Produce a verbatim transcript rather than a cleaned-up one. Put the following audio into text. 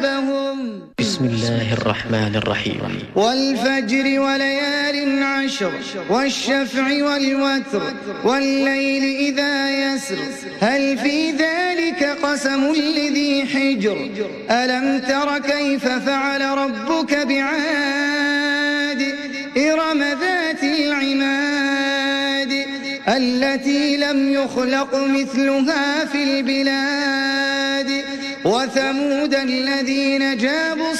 بسم الله الرحمن الرحيم. والفجر وليال عشر والشفع والوتر والليل إذا يسر هل في ذلك قسم لذي حجر ألم تر كيف فعل ربك بعاد إرم ذات العماد التي لم يخلق مثلها في البلاد وثمود الذين جابوا